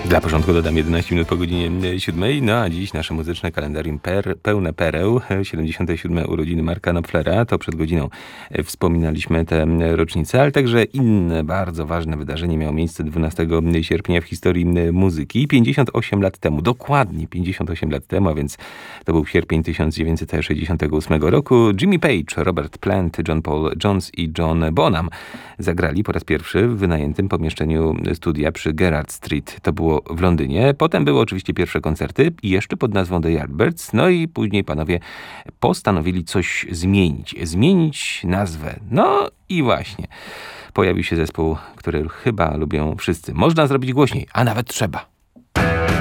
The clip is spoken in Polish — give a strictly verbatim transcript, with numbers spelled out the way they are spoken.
Dla porządku dodam jedenaście minut po godzinie siódmej, no a dziś nasze muzyczne kalendarium per, pełne pereł, siedemdziesiąte siódme urodziny Marka Knopflera, to przed godziną wspominaliśmy tę rocznicę, ale także inne bardzo ważne wydarzenie miało miejsce dwunastego sierpnia w historii muzyki. pięćdziesiąt osiem lat temu, dokładnie pięćdziesiąt osiem lat temu, a więc to był sierpień tysiąc dziewięćset sześćdziesiątego ósmego roku, Jimmy Page, Robert Plant, John Paul Jones i John Bonham zagrali po raz pierwszy w wynajętym pomieszczeniu studia przy Gerrard Street. To było w Londynie. Potem były oczywiście pierwsze koncerty i jeszcze pod nazwą The Yardbirds. No i później panowie postanowili coś zmienić. Zmienić nazwę. No i właśnie. Pojawił się zespół, który chyba lubią wszyscy. Można zrobić głośniej, a nawet trzeba.